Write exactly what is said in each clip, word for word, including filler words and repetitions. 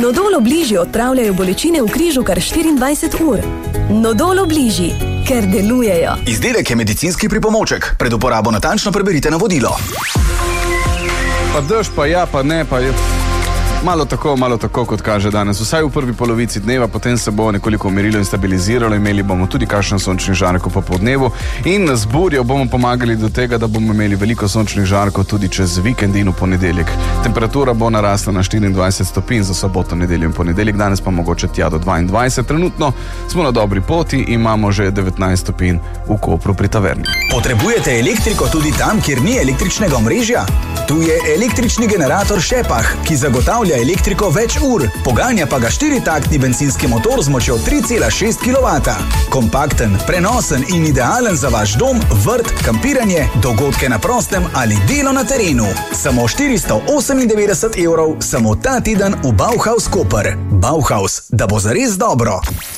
Nodol Obliži odpravljajo bolečine v križu kar štiriindvajset ur. Nodol Obliži, ker delujejo. Izdelek je medicinski pripomoček. Pred uporabo natančno preberite navodilo. Pa dež, pa ja, pa ne, pa je... Malo tako, malo tako, kot kaže danes. Vsaj v prvi polovici dneva, potem se bo nekoliko umirilo in stabiliziralo. Imeli bomo tudi kakšen sončnih žarkov po podnevu in z burjo bomo pomagali do tega, da bomo imeli veliko sončnih žarkov tudi čez vikend in v ponedeljek. Temperatura bo narasla na štiriindvajset stopinj za soboto, nedeljo in ponedeljek, danes pa mogoče tja do dvaindvajset. Trenutno smo na dobri poti, imamo že devetnajst stopinj v Kopru pri Taverni. Potrebujete elektriko tudi tam, kjer ni električnega omrežja? Tu je električni generator Šepah, ki zagotavlja elektriko več ur, poganja pa ga štiritaktni bencinski motor z močjo tri cela šest kilovata. Kompakten, prenosen in idealen za vaš dom, vrt, kampiranje, dogodke na prostem ali delo na terenu. Samo štiristo osemindevetdeset evrov, samo ta teden v Bauhaus Koper. Bauhaus, da bo zares dobro.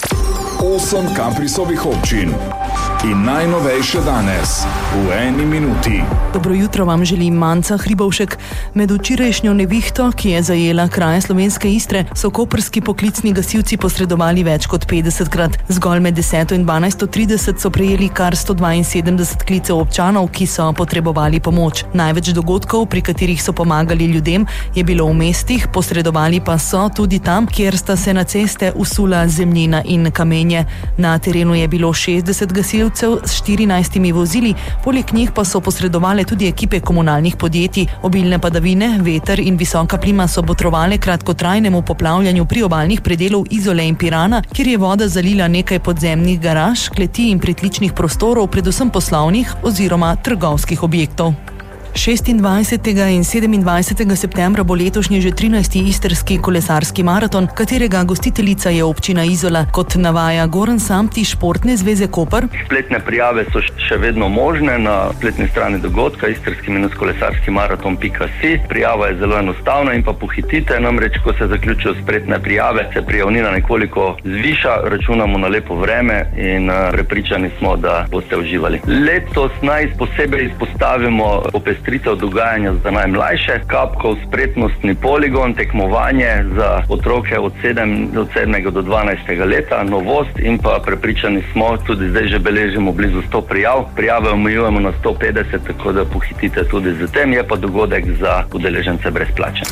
Osem Caprisovih občin in najnovejše danes v eni minuti. Dobro jutro vam želi Manca Hribovšek. Med včerajšnjo nevihto, ki je zajela kraje slovenske Istre, so koprski poklicni gasilci posredovali več kot petdesetkrat. Zgolj med deseto in dvanajsto trideset so prejeli kar sto dvainsedemdeset klicev občanov, ki so potrebovali pomoč. Največ dogodkov, pri katerih so pomagali ljudem, je bilo v mestih, posredovali pa so tudi tam, kjer sta se na ceste usula zemljina in kamenje. Na terenu je bilo šestdeset gasilcev s štirinajstimi vozili, poleg njih pa so posredovale tudi ekipe komunalnih podjetij. Obilne padavine, veter in visoka plima so botrovale kratkotrajnemu poplavljanju priobalnih predelov Izole in Pirana, kjer je voda zalila nekaj podzemnih garaž, kleti in pritličnih prostorov, predvsem poslovnih oziroma trgovskih objektov. šestindvajsetega in sedemindvajsetega septembra bo letošnji že trinajsti istrski kolesarski maraton, katerega gostiteljica je občina Izola. Kot navaja Goran Samti Športne zveze Koper. Spletne prijave so še vedno možne na spletni strani dogodka istrski kolesarski maraton pika si. Prijava je zelo enostavna in pa pohitite, namreč ko se zaključijo spletne prijave, se prijavnina nekoliko zviša, računamo na lepo vreme in uh, prepričani smo, da boste uživali. Letos naj posebej izpostavimo opest dogajanja za najmlajše, Kapkov spretnostni poligon, tekmovanje za otroke od, sedem, od sedmega do dvanajstega leta, novost in pa prepričani smo, tudi zdaj že beležimo blizu sto prijav. Prijave omejujemo na sto petdeset, tako da pohitite tudi z tem, je pa dogodek za udeležence brezplačen.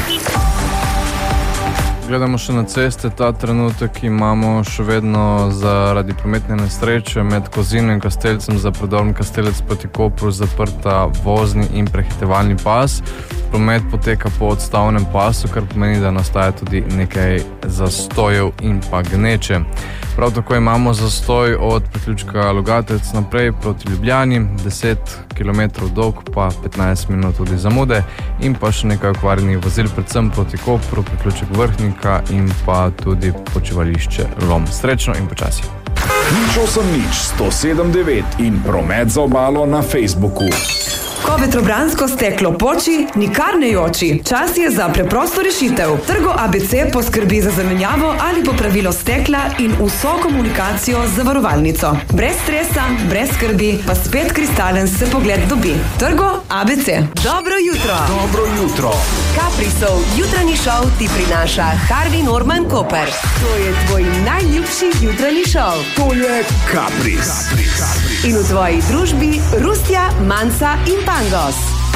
Gledamo še na ceste, ta trenutek imamo še vedno zaradi prometne nesreče med Kozino in Kastelcem za predorni Kastelec proti Kopru zaprta vozni in prehitevalni pas. Promet poteka po odstavnem pasu, kar pomeni, da nastaja tudi nekaj zastojev in pa gneče. Prav tako imamo zastoj od priključka Logatec naprej proti Ljubljani, deset kilometrov dolg pa petnajst minut tudi zamude in pa še nekaj okvarjenih vozil, predvsem proti Kopru, priključek Vrhnika in pa tudi počivališče Lom. Srečno in počasi. Nič osem nič, sto sedem devet in promet za obalo na Facebooku. Ko vetrobransko steklo poči, nikar ne joči. Čas je za preprosto rešitev. Trgo A B C poskrbi za zamenjavo ali popravilo stekla in vso komunikacijo z zavarovalnico. Brez stresa, brez skrbi, pa spet kristalen se pogled dobi. Trgo A B C. Dobro jutro. Dobro jutro. Caprisov jutranji šov ti prinaša Harvey Norman Koper. To je tvoj najljubši jutranji šov. To je Capris. Capris. In v tvoji družbi Rustja, Manca in Pangos.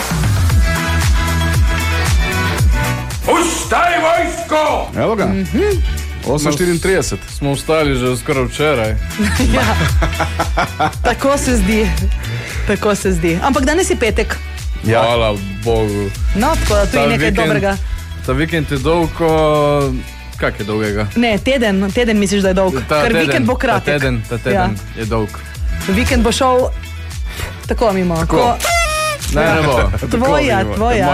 Ustaj, vojsko! Evo ga. Mm-hmm. osem štiriintrideset. Smo ustali že skoraj včeraj. Ja, tako se zdi. Tako se zdi. Ampak danes je petek. Ja. Hvala Bogu. No, tako da to je nekaj vikend, dobrega. Ta vikend je dolgo... Kak je dolgega? Ne, teden, teden misliš, da je dolg. Ta Ker teden, vikend bo kratek. Ta teden, ta teden ja. je dolg. Vikend bo šel tako mimo. Tako. Ko... Ne, ne bo. Tvoja, tvoja.